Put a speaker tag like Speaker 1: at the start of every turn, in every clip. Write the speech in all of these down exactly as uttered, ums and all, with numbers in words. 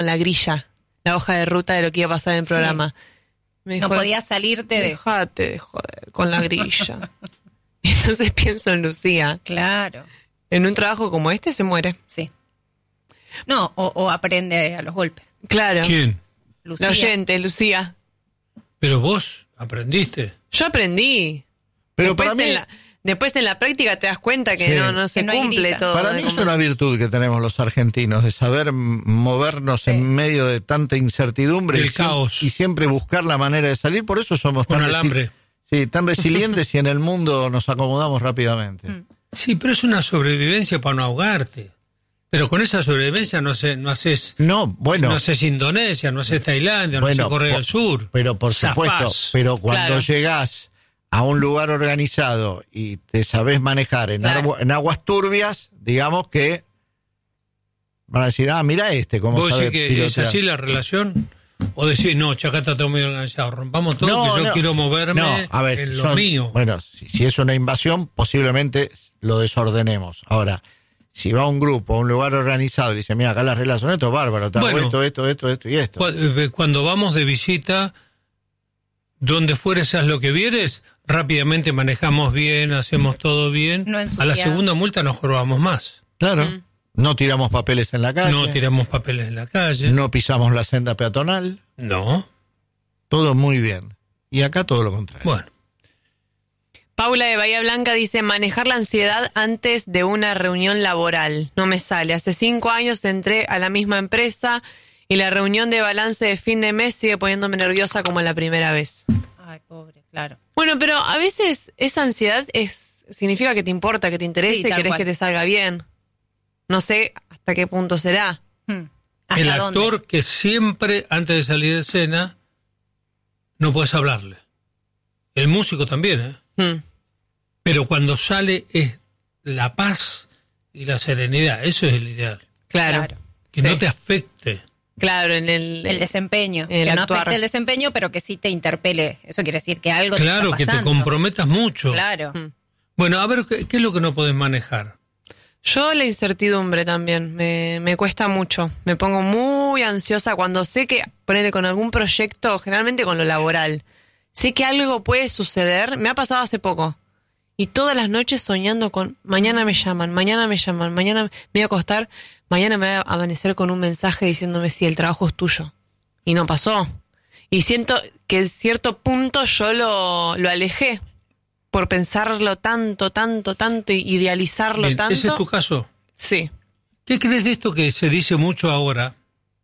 Speaker 1: la grilla, la hoja de ruta de lo que iba a pasar en el
Speaker 2: Sí.
Speaker 1: programa. Me dijo,
Speaker 2: no podías salirte de...
Speaker 1: dejate de joder con la grilla. Entonces pienso en Lucía.
Speaker 2: Claro,
Speaker 1: En un trabajo como este se muere.
Speaker 2: sí. No, o, o aprende a los golpes.
Speaker 1: Claro.
Speaker 3: ¿Quién?
Speaker 2: Lucía.
Speaker 1: La oyente, Lucía.
Speaker 3: Pero vos aprendiste.
Speaker 1: Yo aprendí.
Speaker 4: Pero
Speaker 1: después,
Speaker 4: para mí,
Speaker 1: en la, después en la práctica te das cuenta que
Speaker 4: Sí.
Speaker 1: no, no se
Speaker 2: Que no hay
Speaker 1: cumple
Speaker 2: grilla.
Speaker 1: todo.
Speaker 4: para
Speaker 1: de
Speaker 4: mí es
Speaker 1: como-
Speaker 4: una virtud que tenemos los argentinos, de saber m- movernos
Speaker 2: Sí.
Speaker 4: en medio de tanta incertidumbre
Speaker 3: Del
Speaker 4: y, siem-
Speaker 3: caos.
Speaker 4: y siempre buscar la manera de salir. Por eso somos
Speaker 3: Con
Speaker 4: tan, resi-
Speaker 3: alambre.
Speaker 4: sí, tan resilientes y en el mundo nos acomodamos rápidamente.
Speaker 2: Mm.
Speaker 3: Sí, pero es una sobrevivencia para no ahogarte. Pero con esa sobrevivencia no, sé, no haces
Speaker 4: No, bueno,
Speaker 3: no haces Indonesia, no haces Tailandia, no
Speaker 4: Bueno,
Speaker 3: haces Corea
Speaker 4: por-
Speaker 3: del Sur.
Speaker 4: pero por supuesto,
Speaker 3: Zafás.
Speaker 4: pero cuando
Speaker 1: Claro.
Speaker 4: llegás a un lugar organizado y te sabés manejar en,
Speaker 2: Claro.
Speaker 4: agua- en aguas turbias, digamos que van a decir, ah, mira este, cómo
Speaker 3: ¿Vos
Speaker 4: sabe
Speaker 3: decís que es
Speaker 4: pilotear.
Speaker 3: así la relación? ¿O decís, no, Chacata está muy organizado, rompamos todo,
Speaker 4: No,
Speaker 3: que yo
Speaker 4: no.
Speaker 3: quiero moverme
Speaker 4: No, a ver,
Speaker 3: en
Speaker 4: si
Speaker 3: lo
Speaker 4: son-
Speaker 3: mío?
Speaker 4: Bueno, si, si es una invasión, posiblemente lo desordenemos. Ahora, si va un grupo a un lugar organizado y dice, mira, acá las reglas son esto, bárbaro, te hago
Speaker 3: Bueno.
Speaker 4: esto, esto, esto, esto y esto.
Speaker 3: Cu- eh, Cuando vamos de visita, donde fuere seas lo que vieres, rápidamente manejamos bien, hacemos todo bien.
Speaker 2: No
Speaker 3: A la
Speaker 2: ensuciar.
Speaker 3: segunda multa nos jorobamos más.
Speaker 4: Claro,
Speaker 1: Mm.
Speaker 4: no tiramos papeles en la calle,
Speaker 3: No tiramos papeles en la calle.
Speaker 4: no pisamos la senda peatonal,
Speaker 3: No.
Speaker 4: todo muy bien. Y acá todo lo contrario.
Speaker 3: Bueno,
Speaker 1: Paula de Bahía Blanca dice, manejar la ansiedad antes de una reunión laboral. No me sale. Hace cinco años entré a la misma empresa y la reunión de balance de fin de mes sigue poniéndome nerviosa como la primera vez.
Speaker 2: Ay, pobre, claro.
Speaker 1: Bueno, pero a veces esa ansiedad es significa que te importa, que te interesa
Speaker 2: Sí,
Speaker 1: y
Speaker 2: tal
Speaker 1: querés
Speaker 2: cual.
Speaker 1: que te salga bien. No sé hasta qué punto será.
Speaker 2: Hmm. ¿Hasta
Speaker 3: el
Speaker 2: dónde?
Speaker 3: actor que siempre, antes de salir de escena, no puedes hablarle. El músico también, ¿eh?
Speaker 1: Mm.
Speaker 3: Pero cuando sale es la paz y la serenidad. Eso es el ideal.
Speaker 1: Claro.
Speaker 2: Claro.
Speaker 3: Que
Speaker 1: Sí.
Speaker 3: no te afecte.
Speaker 1: Claro, en el...
Speaker 2: El desempeño.
Speaker 1: El
Speaker 2: que no
Speaker 1: actuar.
Speaker 2: afecte el desempeño, pero que sí te interpele. Eso quiere decir que algo
Speaker 3: Claro,
Speaker 2: te
Speaker 3: que
Speaker 2: está
Speaker 3: te
Speaker 2: pasando.
Speaker 3: comprometas mucho.
Speaker 2: Claro.
Speaker 1: Mm.
Speaker 3: Bueno, a ver, ¿qué, qué es lo que no podés manejar?
Speaker 1: Yo la incertidumbre también, me, me cuesta mucho. Me pongo muy ansiosa cuando sé que, ponerle con algún proyecto, generalmente con lo laboral, sé que algo puede suceder. Me ha pasado hace poco. Y todas las noches soñando con, mañana me llaman, mañana me llaman, mañana me voy a acostar, mañana me voy a amanecer con un mensaje diciéndome si el trabajo es tuyo. Y no pasó. Y siento que en cierto punto yo lo, lo alejé por pensarlo tanto, tanto, tanto, y idealizarlo
Speaker 3: Bien,
Speaker 1: tanto.
Speaker 3: ¿ese es tu caso?
Speaker 1: Sí.
Speaker 3: ¿Qué crees de esto que se dice mucho ahora?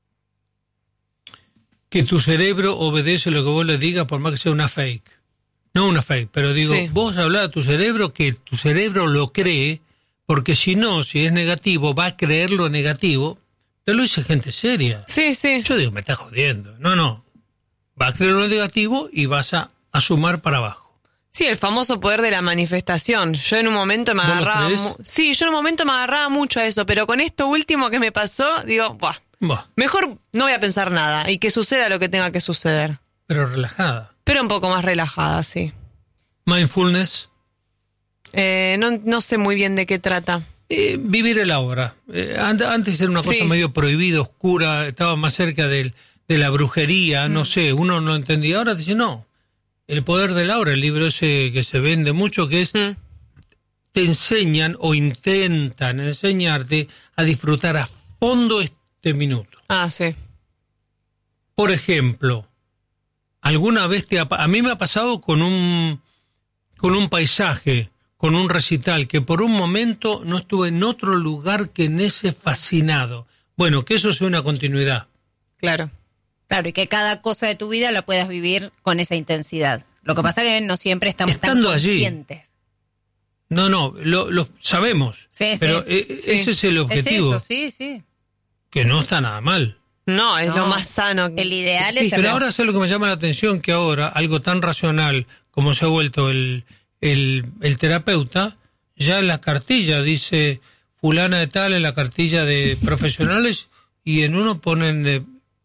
Speaker 3: Que tu cerebro obedece lo que vos le digas por más que sea una fake. No una fake, pero digo,
Speaker 1: Sí.
Speaker 3: vos hablás a tu cerebro que tu cerebro lo cree, porque si no, si es negativo, va a creer lo negativo. Te lo dice gente seria.
Speaker 1: Sí, sí.
Speaker 3: Yo digo, me estás jodiendo. No, no. Va a creer lo negativo y vas a, a sumar para abajo.
Speaker 1: Sí, el famoso poder de la manifestación. Yo en un momento me
Speaker 3: ¿Vos lo
Speaker 1: agarraba...
Speaker 3: creés?
Speaker 1: mu- Sí, yo en un momento me agarraba mucho a eso, pero con esto último que me pasó, digo, buah,
Speaker 3: Bah,
Speaker 1: mejor no voy a pensar nada y que suceda lo que tenga que suceder.
Speaker 3: pero relajada.
Speaker 1: Pero un poco más relajada, sí.
Speaker 3: Mindfulness.
Speaker 1: Eh, no, no sé muy bien de qué trata.
Speaker 3: Eh, vivir el ahora. Eh, an- antes era una cosa
Speaker 1: Sí.
Speaker 3: medio prohibida, oscura, estaba más cerca del, de la brujería, no sé, uno no entendía. Ahora dice, no, el poder del ahora, el libro ese que se vende mucho, que es,
Speaker 1: Mm.
Speaker 3: te enseñan o intentan enseñarte a disfrutar a fondo este minuto.
Speaker 1: Ah, sí.
Speaker 3: Por ejemplo, alguna vez te ha, pa- a mí me ha pasado con un, con un paisaje, con un recital, que por un momento no estuve en otro lugar que en ese fascinado. Bueno, que eso sea una continuidad.
Speaker 1: Claro.
Speaker 2: Claro, y que cada cosa de tu vida la puedas vivir con esa intensidad. Lo que pasa es que no siempre estamos
Speaker 3: Estando
Speaker 2: tan
Speaker 3: allí.
Speaker 2: conscientes.
Speaker 3: No, no, lo, lo sabemos,
Speaker 2: Sí, sí.
Speaker 3: pero eh,
Speaker 1: Sí.
Speaker 3: ese es el objetivo,
Speaker 2: Es eso, sí, sí.
Speaker 3: que no está nada mal.
Speaker 1: No, es
Speaker 2: No,
Speaker 1: lo más sano.
Speaker 2: el ideal
Speaker 1: Sí,
Speaker 2: es
Speaker 1: sí,
Speaker 3: Pero
Speaker 2: Pero-
Speaker 3: ahora sé lo que me llama la atención, que ahora algo tan racional como se ha vuelto el, el, el terapeuta, ya en la cartilla dice fulana de tal, en la cartilla de profesionales, y en uno ponen eh,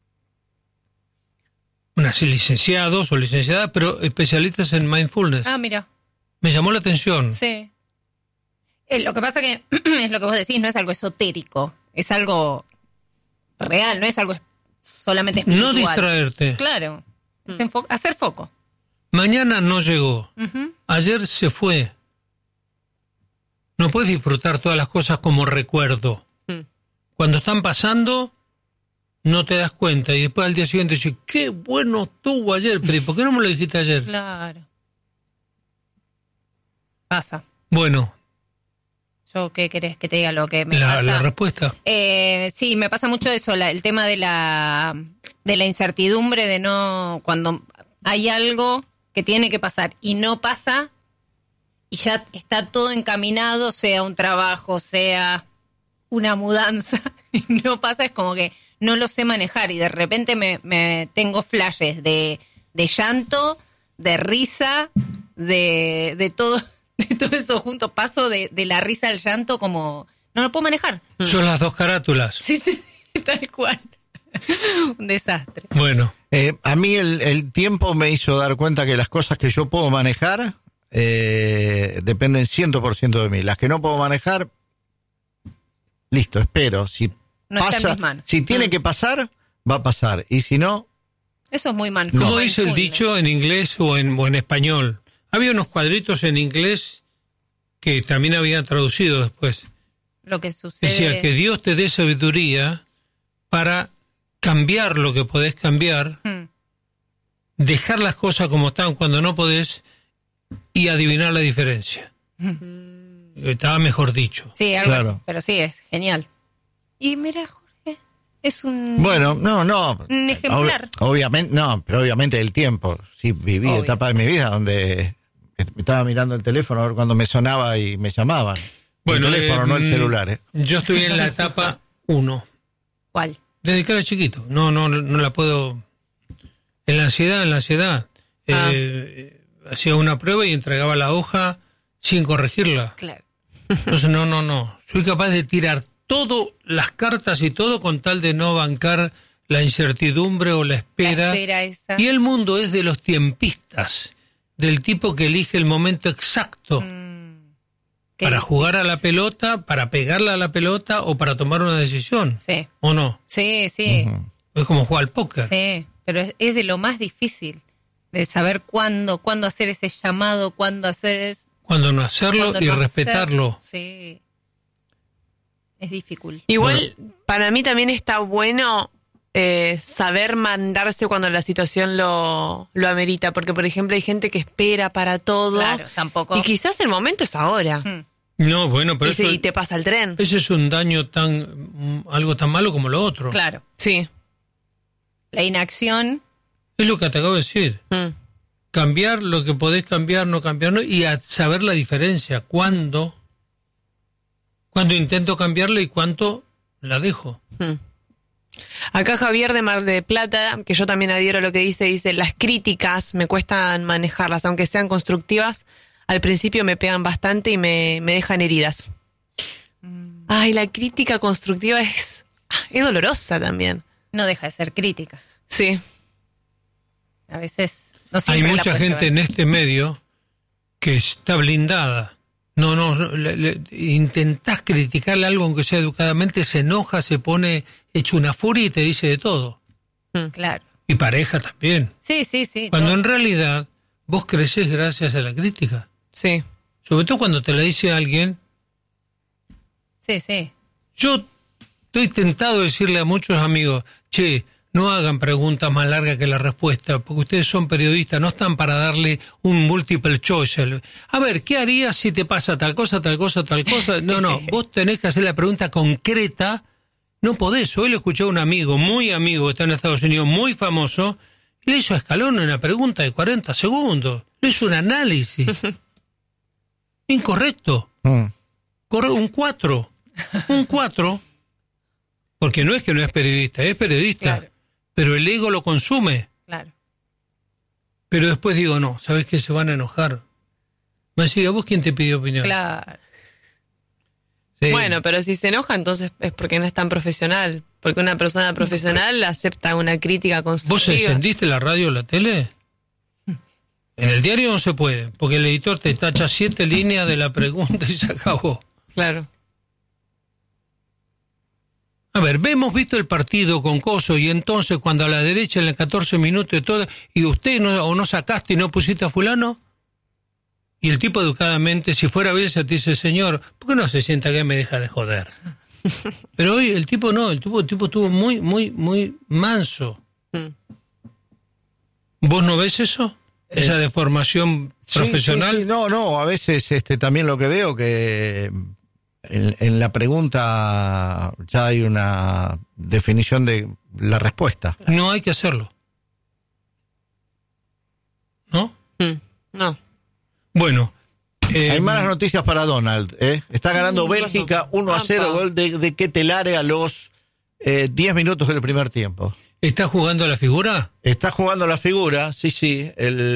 Speaker 3: unas licenciados o licenciadas, pero especialistas en mindfulness.
Speaker 2: Ah, mira,
Speaker 3: Me llamó la atención.
Speaker 2: sí. Eh, lo que pasa que es lo que vos decís, no es algo esotérico, es algo real, no es algo es- solamente espiritual.
Speaker 3: No distraerte.
Speaker 2: Claro, es enfo- hacer foco.
Speaker 3: Mañana no llegó.
Speaker 2: Ujú.
Speaker 3: Ayer se fue. No puedes disfrutar todas las cosas como recuerdo.
Speaker 1: Mm.
Speaker 3: Cuando están pasando, no te das cuenta. Y después al día siguiente dices, qué bueno estuvo ayer. Pero ¿y por qué no me lo dijiste ayer?
Speaker 2: Claro. Pasa.
Speaker 3: Bueno,
Speaker 2: ¿Yo qué querés que te diga lo que me
Speaker 3: la,
Speaker 2: pasa?
Speaker 3: la respuesta.
Speaker 2: Eh, sí, me pasa mucho eso, la- el tema de la, de la incertidumbre, de no, cuando hay algo que tiene que pasar y no pasa, y ya está todo encaminado, sea un trabajo, sea una mudanza, y no pasa, es como que no lo sé manejar, y de repente me, me tengo flashes de, de llanto, de risa, de, de todo, de todo eso junto, paso de, de la risa al llanto como, no lo puedo manejar.
Speaker 3: Son las dos carátulas.
Speaker 2: Sí, sí, sí, tal cual. Un desastre.
Speaker 3: Bueno,
Speaker 4: Eh, a mí el, el tiempo me hizo dar cuenta que las cosas que yo puedo manejar eh, dependen cien por ciento de mí. Las que no puedo manejar, listo, espero. Si
Speaker 2: No está en
Speaker 4: pasa,
Speaker 2: mis manos.
Speaker 4: si tiene
Speaker 2: Mm.
Speaker 4: que pasar, va a pasar. Y si no,
Speaker 2: Eso es muy man.
Speaker 3: ¿cómo dice el
Speaker 2: mindfulness.
Speaker 3: dicho en inglés o en, o en español? Había unos cuadritos en inglés que también había traducido después.
Speaker 2: Lo que sucede.
Speaker 3: Decía que Dios te dé sabiduría para cambiar lo que podés cambiar,
Speaker 2: Mm.
Speaker 3: dejar las cosas como están cuando no podés y adivinar la diferencia. Estaba mejor dicho.
Speaker 2: Sí, algo
Speaker 4: Claro.
Speaker 2: así. Pero sí, es genial. Y mira, Jorge, es un.
Speaker 4: bueno, no, no.
Speaker 2: Un ejemplar.
Speaker 4: Ob- obviamente, no, pero obviamente el tiempo. Sí, viví
Speaker 2: Obvio.
Speaker 4: etapas de mi vida donde estaba mirando el teléfono a ver cuando me sonaba y me llamaban.
Speaker 3: Bueno,
Speaker 4: el teléfono,
Speaker 3: eh,
Speaker 4: no el
Speaker 3: mm,
Speaker 4: celular, ¿eh?
Speaker 3: Yo estoy en la etapa uno.
Speaker 2: ¿Cuál?
Speaker 3: Desde que era chiquito. No, no, no la puedo. En la ansiedad, en la ansiedad.
Speaker 2: Ah.
Speaker 3: Eh, hacía una prueba y entregaba la hoja sin corregirla.
Speaker 2: Claro.
Speaker 3: Entonces, no, no, no. Soy capaz de tirar todas las cartas y todo con tal de no bancar la incertidumbre o la espera.
Speaker 2: La espera esa.
Speaker 3: Y el mundo es de los tiempistas, del tipo que elige el momento exacto
Speaker 2: Mm. ¿Qué
Speaker 3: para
Speaker 2: dices?
Speaker 3: jugar a la pelota, para pegarla a la pelota o para tomar una decisión.
Speaker 2: Sí,
Speaker 3: ¿O no?
Speaker 2: sí, sí.
Speaker 3: Es como jugar al póker.
Speaker 2: Sí, pero es, es de lo más difícil. De saber cuándo, cuándo hacer ese llamado, cuándo hacer es,
Speaker 3: Cuando no hacerlo
Speaker 2: cuándo
Speaker 3: y
Speaker 2: no
Speaker 3: respetarlo.
Speaker 2: hacer. Sí. Es difícil.
Speaker 1: Igual, para mí también está bueno eh, saber mandarse cuando la situación lo, lo amerita. Porque, por ejemplo, hay gente que espera para todo.
Speaker 2: Claro, tampoco.
Speaker 1: Y quizás el momento es ahora.
Speaker 2: Mm.
Speaker 3: No, bueno, pero
Speaker 1: y, si-
Speaker 3: eso,
Speaker 1: y te pasa el tren.
Speaker 3: ese es un daño tan, mm, algo tan malo como lo otro.
Speaker 2: Claro.
Speaker 1: Sí.
Speaker 2: La inacción.
Speaker 3: Es lo que te acabo de decir.
Speaker 1: Mm.
Speaker 3: Cambiar lo que podés cambiar, no cambiar, no, y a saber la diferencia. ¿Cuándo? Cuando intento cambiarla y cuánto la dejo.
Speaker 1: Mm. Acá Javier de Mar de Plata, que yo también adhiero a lo que dice, dice, las críticas me cuestan manejarlas, aunque sean constructivas, al principio me pegan bastante y me, me dejan heridas. Ay, la crítica constructiva es, es dolorosa también.
Speaker 2: No deja de ser crítica.
Speaker 1: Sí.
Speaker 2: A veces. No
Speaker 3: Hay
Speaker 2: siempre la
Speaker 3: mucha
Speaker 2: puedes
Speaker 3: gente
Speaker 2: llevar.
Speaker 3: en este medio que está blindada. No, no, le- le- intentás criticarle algo aunque sea educadamente, se enoja, se pone hecho una furia y te dice de todo.
Speaker 2: Claro.
Speaker 3: Y pareja también.
Speaker 2: Sí, sí, sí.
Speaker 3: Cuando
Speaker 2: todo.
Speaker 3: en realidad vos creces gracias a la crítica.
Speaker 1: Sí.
Speaker 3: Sobre todo cuando te la dice alguien.
Speaker 2: Sí, sí.
Speaker 3: Yo estoy tentado de decirle a muchos amigos, che, no hagan preguntas más largas que la respuesta, porque ustedes son periodistas, no están para darle un multiple choice. A ver, ¿qué harías si te pasa tal cosa, tal cosa, tal cosa? No, no, vos tenés que hacer la pregunta concreta. No podés. Hoy le escuché a un amigo, muy amigo, que está en Estados Unidos, muy famoso, y le hizo a Scaloni una pregunta de cuarenta segundos. Le hizo un análisis. Incorrecto.
Speaker 4: Mm.
Speaker 3: Corre un cuatro. Un cuatro. Porque no es que no es periodista, es periodista.
Speaker 2: Claro.
Speaker 3: Pero el ego lo consume.
Speaker 2: Claro.
Speaker 3: Pero después digo, no, ¿sabes qué? Se van a enojar. Me decía, ¿vos quién te pidió opinión?
Speaker 2: Claro.
Speaker 4: Sí.
Speaker 1: Bueno, pero si se enoja, entonces es porque no es tan profesional. Porque una persona profesional acepta una crítica
Speaker 3: ¿Vos
Speaker 1: constructiva.
Speaker 3: encendiste la radio o la tele? En el diario no se puede, porque el editor te tacha siete líneas de la pregunta y se acabó.
Speaker 1: Claro.
Speaker 3: A ver, hemos visto el partido con Coso y entonces cuando a la derecha en los catorce minutos y todo, y usted no, o no sacaste y no pusiste a fulano, y el tipo educadamente, si fuera Bielsa, te dice, señor, ¿por qué no se sienta acá y me deja de joder? Pero hoy el tipo no, el tipo, el tipo estuvo muy, muy, muy manso.
Speaker 1: Mm.
Speaker 3: ¿Vos no ves eso? Esa deformación profesional.
Speaker 4: Sí, sí, sí. No, no, a veces este, también lo que veo que en, en la pregunta ya hay una definición de la respuesta.
Speaker 3: No hay que hacerlo. ¿No?
Speaker 1: Mm, no.
Speaker 3: Bueno. Eh,
Speaker 4: Hay malas noticias para Donald. ¿eh? Está ganando
Speaker 1: Mm,
Speaker 4: Bélgica uno a cero,
Speaker 1: Apa.
Speaker 4: gol de, de Ketelare a los eh, diez minutos del primer tiempo.
Speaker 3: ¿Está jugando a la figura?
Speaker 4: Está jugando la figura, sí, sí,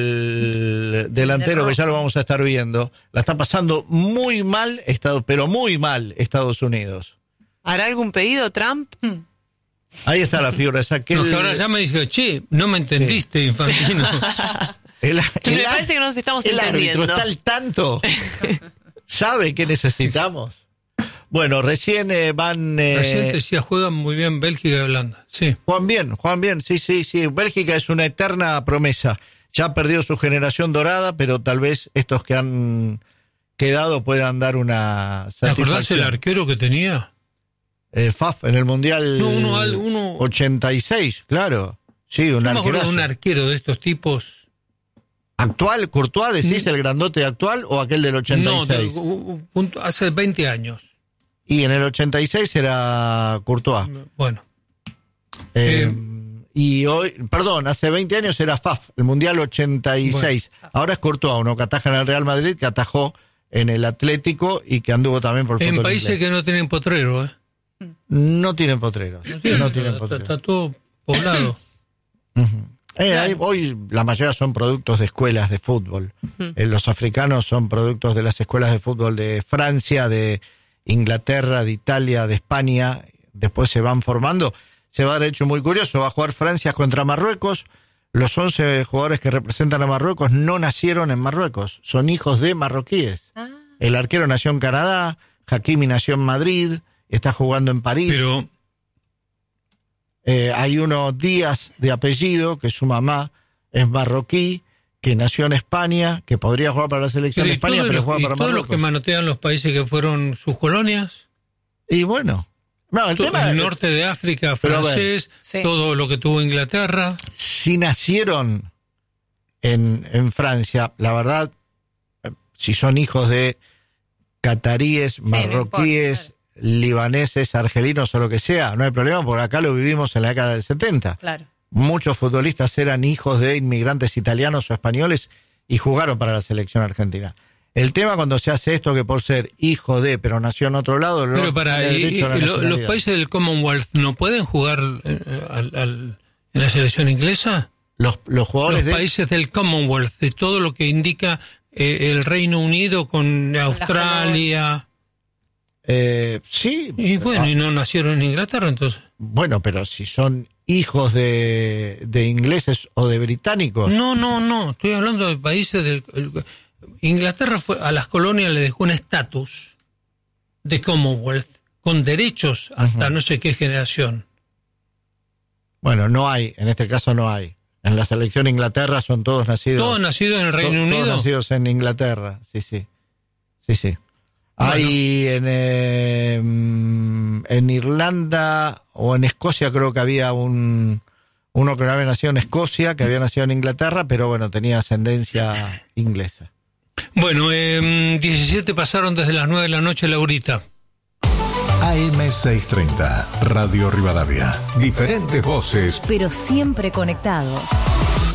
Speaker 4: el delantero que ya lo vamos a estar viendo. La está pasando muy mal, Estados, pero muy mal Estados Unidos.
Speaker 1: ¿Hará algún pedido Trump?
Speaker 4: Ahí está la figura. Esa que
Speaker 3: No,
Speaker 4: el-
Speaker 3: que ahora ya me dice, che, no me entendiste, Infantino.
Speaker 4: el,
Speaker 1: Que me
Speaker 4: el-
Speaker 1: parece que nos estamos
Speaker 4: el árbitro
Speaker 1: entendiendo.
Speaker 4: está al tanto. ¿Sabe qué necesitamos? Bueno, recién eh, van... eh,
Speaker 3: Recién decía, juegan muy bien Bélgica y Holanda. Sí.
Speaker 4: Juan bien, Juan bien, sí, sí, sí. Bélgica es una eterna promesa. Ya perdió su generación dorada, pero tal vez estos que han quedado puedan dar una
Speaker 3: ¿Te acordás el
Speaker 4: satisfacción.
Speaker 3: arquero que tenía?
Speaker 4: Eh, Faf en el Mundial
Speaker 3: No, uno al- uno-
Speaker 4: ochenta y seis, claro. Sí, un
Speaker 3: No me acuerdo
Speaker 4: arquerazo.
Speaker 3: de un arquero de estos tipos.
Speaker 4: ¿Actual? ¿Courtois decís el grandote actual o aquel del ochenta y
Speaker 3: No, de-
Speaker 4: seis?
Speaker 3: u- u- punto- hace veinte años.
Speaker 4: Y en el ochenta y seis era Courtois.
Speaker 3: Bueno.
Speaker 4: Eh,
Speaker 3: Eh,
Speaker 4: y hoy, perdón, hace veinte años era Faf, el Mundial ochenta y seis. Ahora es Courtois, uno que ataja en el Real Madrid, que atajó en el Atlético y que anduvo también por el
Speaker 3: en
Speaker 4: fútbol
Speaker 3: países
Speaker 4: inglés.
Speaker 3: que no tienen potrero, ¿eh?
Speaker 4: No tienen potreros. No tienen,
Speaker 3: está,
Speaker 4: potreros.
Speaker 3: está todo poblado.
Speaker 4: Ujú. Eh, hay- hoy la mayoría son productos de escuelas de fútbol. Eh, los africanos son productos de las escuelas de fútbol de Francia, de Inglaterra, de Italia, de España. Después se van formando. Se va a dar hecho muy curioso. Va a jugar Francia contra Marruecos. Los once jugadores que representan a Marruecos no nacieron en Marruecos. Son hijos de marroquíes.
Speaker 2: Ah.
Speaker 4: El arquero nació en Canadá. Hakimi nació en Madrid. Está jugando en París.
Speaker 3: Pero
Speaker 4: Eh, hay uno Díaz de apellido, que su mamá es marroquí, que nació en España, que podría jugar para la selección
Speaker 3: Pero
Speaker 4: de
Speaker 3: ¿y
Speaker 4: España,
Speaker 3: todos
Speaker 4: pero
Speaker 3: los-
Speaker 4: juega
Speaker 3: y
Speaker 4: para
Speaker 3: todos los
Speaker 4: Marruecos.
Speaker 3: que manotean los países que fueron sus colonias?
Speaker 4: Y bueno, no, el
Speaker 3: Todo
Speaker 4: tema
Speaker 3: el
Speaker 4: es,
Speaker 3: norte de África,
Speaker 4: Pero a ver,
Speaker 3: francés,
Speaker 2: sí.
Speaker 3: todo lo que tuvo Inglaterra.
Speaker 4: si nacieron en, en Francia, la verdad, eh, si son hijos de cataríes,
Speaker 2: no
Speaker 4: marroquíes,
Speaker 2: importa,
Speaker 4: libaneses, argelinos o lo que sea, no hay problema, porque acá lo vivimos en la década del setenta.
Speaker 1: Claro.
Speaker 4: Muchos futbolistas eran hijos de inmigrantes italianos o españoles y jugaron para la selección argentina. El tema cuando se hace esto, que por ser hijo de, pero nació en otro lado, no
Speaker 3: Pero para
Speaker 4: tiene
Speaker 3: y-
Speaker 4: derecho a la
Speaker 3: y lo- los
Speaker 4: nacionalidad.
Speaker 3: países del Commonwealth no pueden jugar eh, al- al- en la selección inglesa.
Speaker 4: los, los jugadores
Speaker 3: Los
Speaker 4: de...
Speaker 3: países del Commonwealth, de todo lo que indica eh, el Reino Unido con Australia.
Speaker 4: Eh, sí.
Speaker 3: Y bueno,
Speaker 4: ah,
Speaker 3: y no nacieron en Inglaterra, entonces.
Speaker 4: bueno, pero si son hijos de, de ingleses o de británicos,
Speaker 3: No, no, no. Estoy hablando de países del. el- Inglaterra fue, a las colonias le dejó un estatus de Commonwealth con derechos hasta no sé qué generación.
Speaker 4: bueno, no hay, en este caso no hay. En la selección de Inglaterra son todos nacidos...
Speaker 3: Todos nacidos en el Reino
Speaker 4: to-
Speaker 3: Unido.
Speaker 4: Todos nacidos en Inglaterra, sí, sí. Sí, sí. Hay en, eh, mm, en Irlanda o en Escocia creo que había un uno que no había nacido en Escocia, que había nacido en Inglaterra, pero bueno, tenía ascendencia inglesa.
Speaker 3: Bueno, eh, diecisiete pasaron desde las nueve de la noche, Laurita.
Speaker 5: A M seiscientos treinta, Radio Rivadavia. Diferentes voces,
Speaker 6: pero siempre conectados.